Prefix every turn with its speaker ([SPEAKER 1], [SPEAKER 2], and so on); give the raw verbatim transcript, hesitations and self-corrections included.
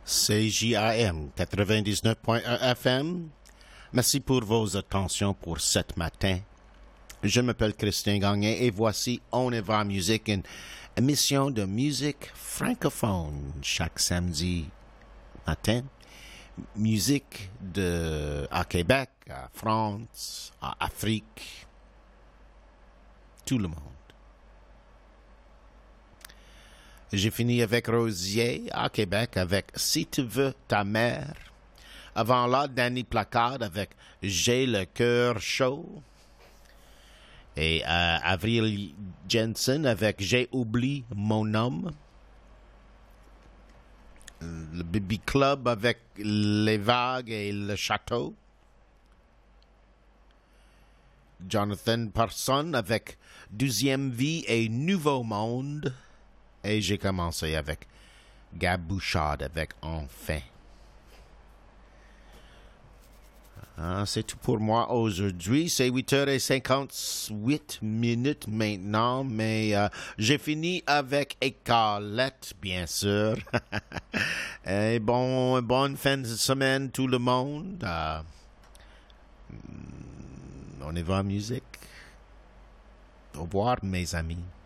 [SPEAKER 1] C J A M quatre-vingt-dix-neuf point un F M. Merci pour vos attentions pour ce matin. Je m'appelle Christian Gagné et voici On y va musique, une émission de musique francophone chaque samedi matin. Musique de à Québec, à France, à Afrique, tout le monde. J'ai fini avec Rosier à Québec avec Si tu veux ta mère. Avant là, Danny Placard avec J'ai le cœur chaud. Et euh, Avril Jensen avec J'ai oublié mon homme. Le Baby Club avec Les vagues et le château. Jonathan Parson avec Douzième vie et Nouveau monde. Et j'ai commencé avec Gab Bouchard avec Enfin. Ah, c'est tout pour moi aujourd'hui. C'est huit heures cinquante-huit minutes maintenant, mais euh, j'ai fini avec Écarlette, bien sûr. Et bon, bonne fin de semaine tout le monde. Euh, on y va en musique. Au revoir, mes amis.